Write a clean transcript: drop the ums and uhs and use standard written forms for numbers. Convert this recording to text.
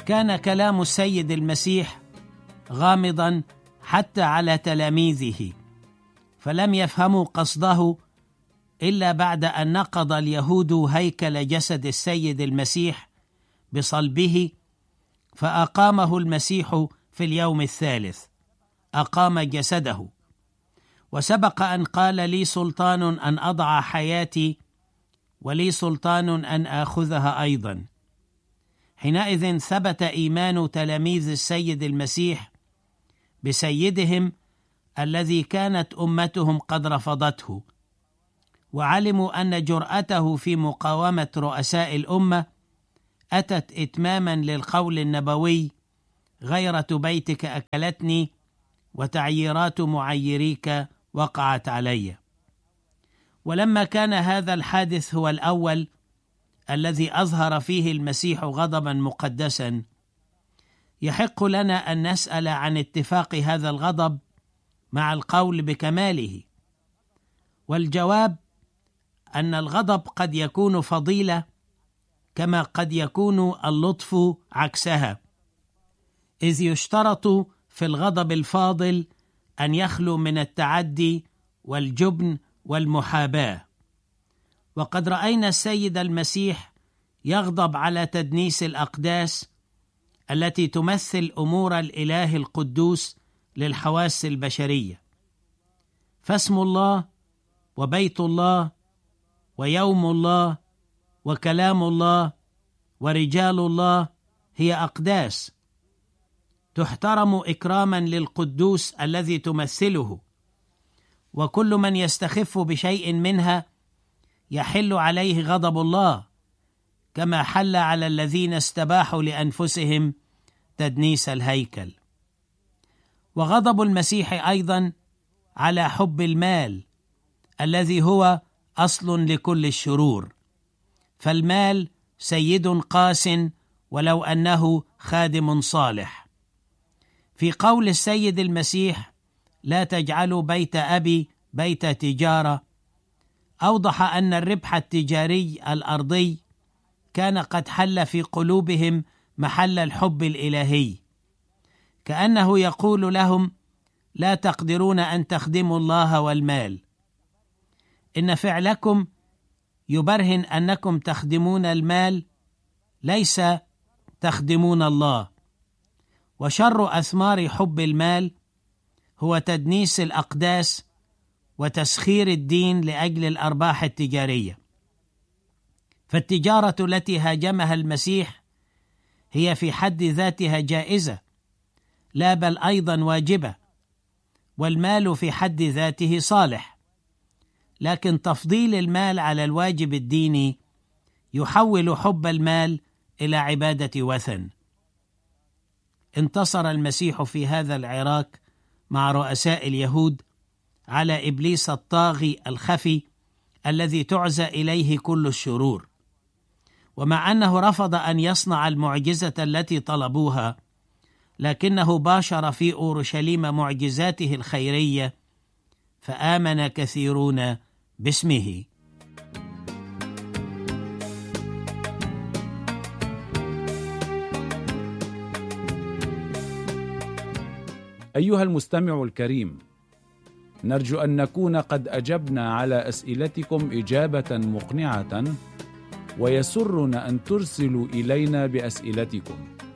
كان كلام السيد المسيح غامضا حتى على تلاميذه، فلم يفهموا قصده إلا بعد أن نقض اليهود هيكل جسد السيد المسيح بصلبه، فأقامه المسيح في اليوم الثالث، أقام جسده. وسبق أن قال: لي سلطان أن أضع حياتي ولي سلطان أن آخذها أيضا. حينئذ ثبت إيمان تلاميذ السيد المسيح بسيدهم الذي كانت أمتهم قد رفضته، وعلموا أن جرأته في مقاومة رؤساء الأمة أتت إتماما للقول النبوي: غيرة بيتك أكلتني وتعييرات معيريك وقعت علي. ولما كان هذا الحادث هو الأول الذي أظهر فيه المسيح غضبا مقدسا، يحق لنا أن نسأل عن اتفاق هذا الغضب مع القول بكماله. والجواب أن الغضب قد يكون فضيلة كما قد يكون اللطف عكسها، إذ يشترط في الغضب الفاضل أن يخلو من التعدي والجبن والمحاباة. وقد رأينا السيد المسيح يغضب على تدنيس الأقداس التي تمثل أمور الإله القدوس للحواس البشرية، فاسم الله وبيت الله ويوم الله وكلام الله ورجال الله هي أقداس تحترم إكراما للقدوس الذي تمثله، وكل من يستخف بشيء منها يحل عليه غضب الله، كما حل على الذين استباحوا لأنفسهم تدنيس الهيكل. وغضب المسيح أيضا على حب المال الذي هو أصل لكل الشرور، فالمال سيد قاس ولو أنه خادم صالح. في قول السيد المسيح: لا تجعلوا بيت أبي بيت تجارة، أوضح أن الربح التجاري الأرضي كان قد حل في قلوبهم محل الحب الإلهي، كأنه يقول لهم: لا تقدرون أن تخدموا الله والمال، إن فعلكم يبرهن أنكم تخدمون المال ليس تخدمون الله. وشر أثمار حب المال هو تدنيس الأقداس وتسخير الدين لأجل الأرباح التجارية. فالتجارة التي هاجمها المسيح هي في حد ذاتها جائزة، لا بل أيضا واجبة، والمال في حد ذاته صالح، لكن تفضيل المال على الواجب الديني يحول حب المال إلى عبادة وثن. انتصر المسيح في هذا العراك مع رؤساء اليهود على إبليس الطاغي الخفي الذي تعزى إليه كل الشرور، ومع أنه رفض أن يصنع المعجزة التي طلبوها، لكنه باشر في أورشليم معجزاته الخيرية، فآمن كثيرون باسمه. أيها المستمع الكريم، نرجو أن نكون قد أجبنا على أسئلتكم إجابة مقنعة، ويسرنا أن ترسلوا إلينا بأسئلتكم.